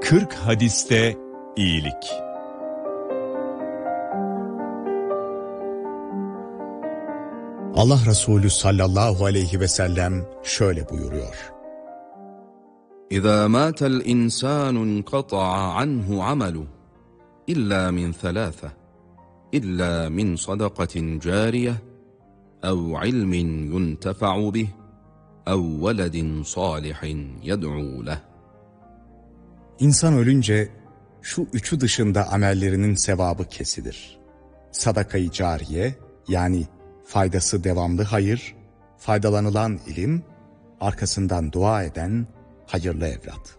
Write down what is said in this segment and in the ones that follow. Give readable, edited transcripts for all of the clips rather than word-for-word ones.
40 hadiste iyilik. Allah Resulü sallallahu aleyhi ve sellem şöyle buyuruyor. إذا مات الإنسان انقطع عنه عمله إلا من ثلاثة إلا من صدقة جارية أو علم ينتفع به أو ولد صالح يدعو له. İnsan ölünce şu üçü dışında amellerinin sevabı kesilir. Sadaka-i cariye, yani faydası devamlı hayır, faydalanılan ilim, arkasından dua eden hayırlı evlat.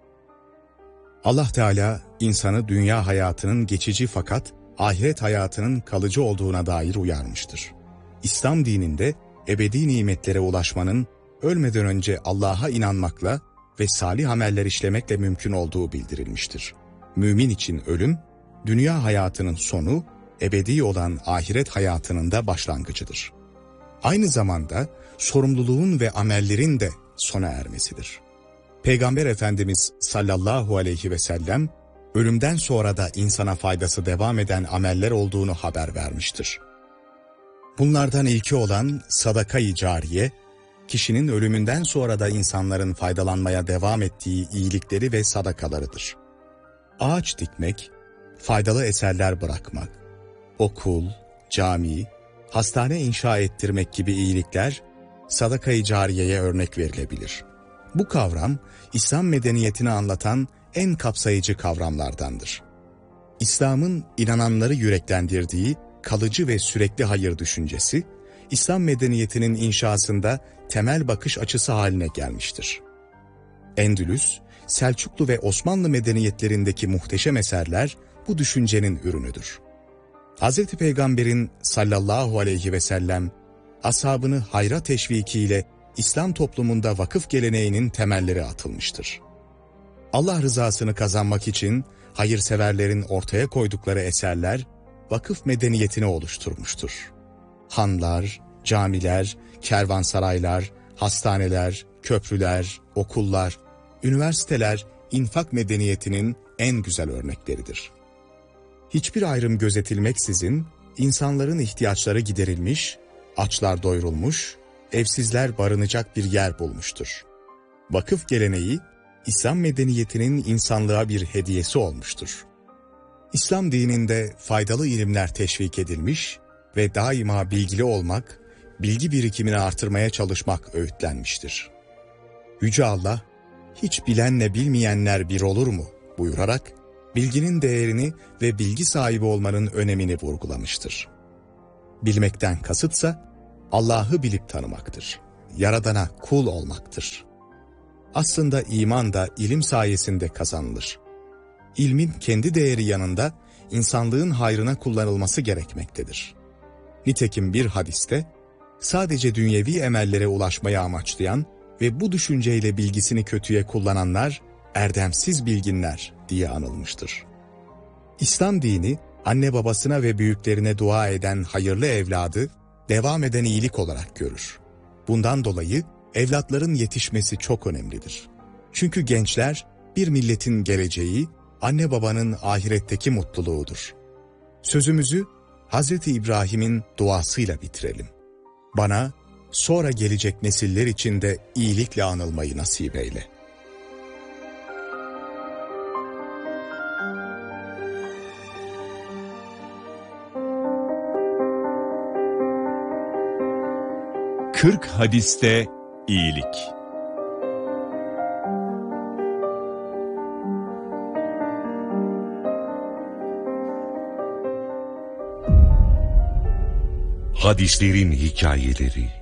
Allah Teala insanı dünya hayatının geçici fakat ahiret hayatının kalıcı olduğuna dair uyarmıştır. İslam dininde ebedi nimetlere ulaşmanın ölmeden önce Allah'a inanmakla ve salih ameller işlemekle mümkün olduğu bildirilmiştir. Mümin için ölüm, dünya hayatının sonu, ebedi olan ahiret hayatının da başlangıcıdır. Aynı zamanda sorumluluğun ve amellerin de sona ermesidir. Peygamber Efendimiz sallallahu aleyhi ve sellem, ölümden sonra da insana faydası devam eden ameller olduğunu haber vermiştir. Bunlardan ilki olan sadaka-i cariye, kişinin ölümünden sonra da insanların faydalanmaya devam ettiği iyilikleri ve sadakalarıdır. Ağaç dikmek, faydalı eserler bırakmak, okul, cami, hastane inşa ettirmek gibi iyilikler sadaka-i cariyeye örnek verilebilir. Bu kavram, İslam medeniyetini anlatan en kapsayıcı kavramlardandır. İslam'ın inananları yüreklendirdiği kalıcı ve sürekli hayır düşüncesi, İslam medeniyetinin inşasında temel bakış açısı haline gelmiştir. Endülüs, Selçuklu ve Osmanlı medeniyetlerindeki muhteşem eserler bu düşüncenin ürünüdür. Hz. Peygamber'in sallallahu aleyhi ve sellem, ashabını hayra teşvikiyle İslam toplumunda vakıf geleneğinin temelleri atılmıştır. Allah rızasını kazanmak için hayırseverlerin ortaya koydukları eserler vakıf medeniyetini oluşturmuştur. Hanlar, camiler, kervansaraylar, hastaneler, köprüler, okullar, üniversiteler infak medeniyetinin en güzel örnekleridir. Hiçbir ayrım gözetilmeksizin insanların ihtiyaçları giderilmiş, açlar doyurulmuş, evsizler barınacak bir yer bulmuştur. Vakıf geleneği, İslam medeniyetinin insanlığa bir hediyesi olmuştur. İslam dininde faydalı ilimler teşvik edilmiş ve daima bilgili olmak, bilgi birikimini artırmaya çalışmak öğütlenmiştir. Yüce Allah, hiç bilenle bilmeyenler bir olur mu buyurarak, bilginin değerini ve bilgi sahibi olmanın önemini vurgulamıştır. Bilmekten kasıtsa, Allah'ı bilip tanımaktır. Yaradana kul olmaktır. Aslında iman da ilim sayesinde kazanılır. İlmin kendi değeri yanında insanlığın hayrına kullanılması gerekmektedir. Nitekim bir hadiste, sadece dünyevi emellere ulaşmayı amaçlayan ve bu düşünceyle bilgisini kötüye kullananlar, erdemsiz bilginler diye anılmıştır. İslam dini, anne babasına ve büyüklerine dua eden hayırlı evladı, devam eden iyilik olarak görür. Bundan dolayı evlatların yetişmesi çok önemlidir. Çünkü gençler bir milletin geleceği, anne babanın ahiretteki mutluluğudur. Sözümüzü Hz. İbrahim'in duasıyla bitirelim. Bana, sonra gelecek nesiller için de iyilikle anılmayı nasip eyle. Kırk hadiste iyilik. Hadislerin hikayeleri.